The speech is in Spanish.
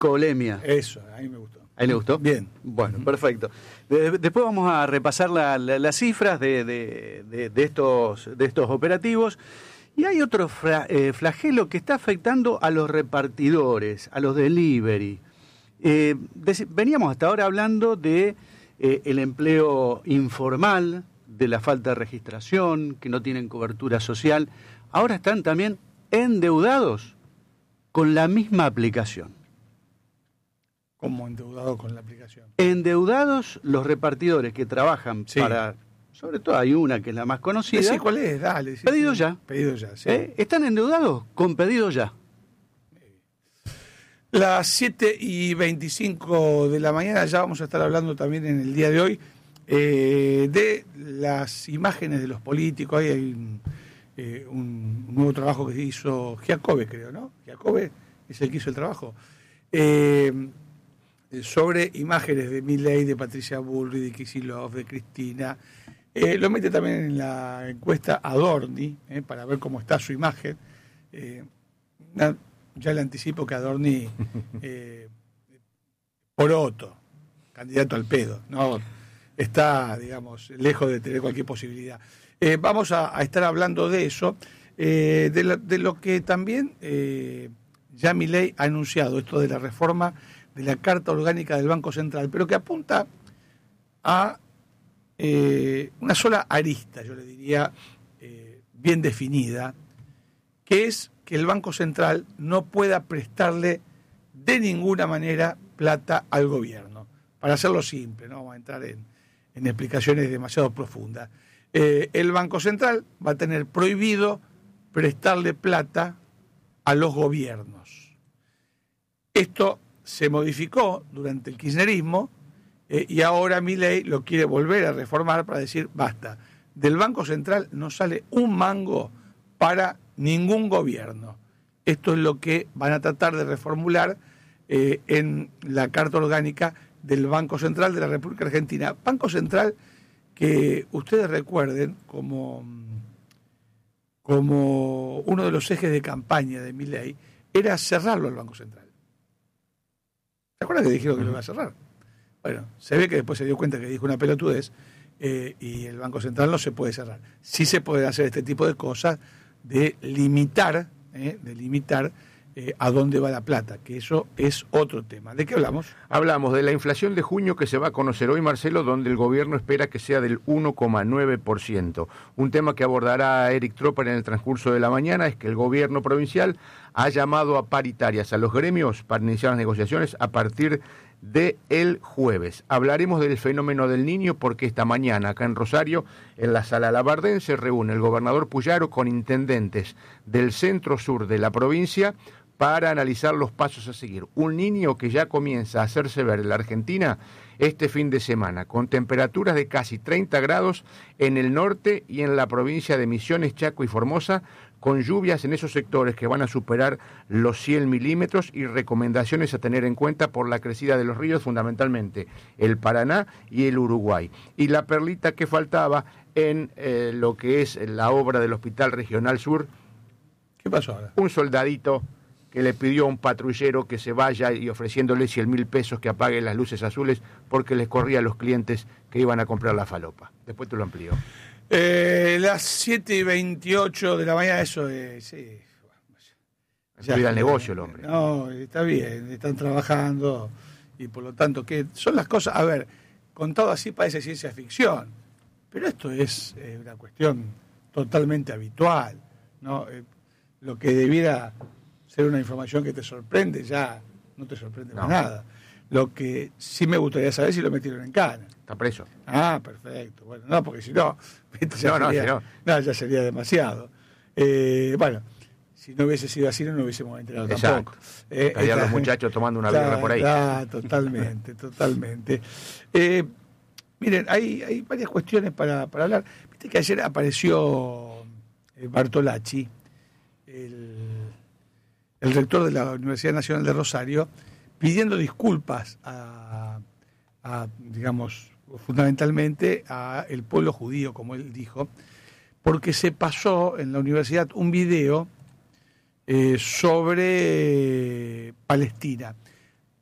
Colemia. Eso, a mí me gustó. ¿Ahí le gustó? Bien. Bueno, perfecto. Después vamos a repasar las cifras de estos operativos. Y hay otro flagelo que está afectando a los repartidores, a los delivery. Veníamos hasta ahora hablando de el empleo informal, de la falta de registración, que no tienen cobertura social. Ahora están también endeudados con la misma aplicación. ¿Cómo endeudados con la aplicación? Endeudados los repartidores que trabajan para... Sobre todo hay una que es la más conocida. Sí, ¿cuál es? Dale. Sí, Pedido sí. ya. Pedido ya, sí. Están endeudados con pedido ya. Las 7:25 de la mañana ya vamos a estar hablando también en el día de hoy de las imágenes de los políticos. Ahí hay un nuevo trabajo que hizo Giacobbe, creo, ¿no? Giacobbe es el que hizo el trabajo. Sobre imágenes de Milei, de Patricia Bullrich, de Kicillof, de Cristina. Lo mete también en la encuesta Adorni, para ver cómo está su imagen. Ya le anticipo que Adorni, poroto, candidato al pedo, ¿no? Está, digamos, lejos de tener cualquier posibilidad. Vamos a estar hablando de eso, de lo que también ya Milei ha anunciado, esto de la reforma de la Carta Orgánica del Banco Central, pero que apunta a una sola arista, yo le diría, bien definida, que es que el Banco Central no pueda prestarle de ninguna manera plata al gobierno. Para hacerlo simple, no vamos a entrar en explicaciones demasiado profundas. El Banco Central va a tener prohibido prestarle plata a los gobiernos. Esto se modificó durante el kirchnerismo, y ahora Milei lo quiere volver a reformar para decir, basta, del Banco Central no sale un mango para ningún gobierno. Esto es lo que van a tratar de reformular en la Carta Orgánica del Banco Central de la República Argentina. Banco Central que ustedes recuerden como uno de los ejes de campaña de Milei era cerrarlo al Banco Central. ¿Se acuerdan que dijeron que lo iba a cerrar? Bueno, se ve que después se dio cuenta que dijo una pelotudez y el Banco Central no se puede cerrar. Sí se puede hacer este tipo de cosas de limitar a dónde va la plata, que eso es otro tema. ¿De qué hablamos? Hablamos de la inflación de junio que se va a conocer hoy, Marcelo, donde el gobierno espera que sea del 1,9%. Un tema que abordará Eric Tropper en el transcurso de la mañana es que el gobierno provincial ha llamado a paritarias a los gremios para iniciar las negociaciones a partir de el jueves. Hablaremos del fenómeno del Niño porque esta mañana acá en Rosario, en la Sala Labardén, se reúne el gobernador Puyaro con intendentes del centro-sur de la provincia para analizar los pasos a seguir. Un Niño que ya comienza a hacerse ver en la Argentina este fin de semana, con temperaturas de casi 30 grados en el norte y en la provincia de Misiones, Chaco y Formosa, con lluvias en esos sectores que van a superar los 100 milímetros y recomendaciones a tener en cuenta por la crecida de los ríos, fundamentalmente el Paraná y el Uruguay. Y la perlita que faltaba en lo que es la obra del Hospital Regional Sur. ¿Qué pasó ahora? Un soldadito que le pidió a un patrullero que se vaya y ofreciéndole 100.000 pesos que apague las luces azules porque les corría a los clientes que iban a comprar la falopa. Después te lo amplío. Las 7:28 de la mañana, eso es... Sí. Ya cuida el negocio el hombre. No, está bien, están trabajando y por lo tanto, que son las cosas... A ver, contado así parece ciencia ficción, pero esto es una cuestión totalmente habitual, ¿no? Lo que debiera ser una información que te sorprende, ya no te sorprende más nada. Lo que sí me gustaría saber si lo metieron en cana. Está preso. Ah, perfecto. Bueno, no, porque si no, ya sería demasiado. Bueno, si no hubiese sido así, no nos hubiésemos enterado tampoco. Estarían los muchachos tomando una birra por ahí. Totalmente, totalmente. Miren, hay varias cuestiones para hablar. Viste que ayer apareció Bartolacci, el rector de la Universidad Nacional de Rosario, pidiendo disculpas digamos, fundamentalmente a el pueblo judío, como él dijo, porque se pasó en la universidad un video sobre Palestina.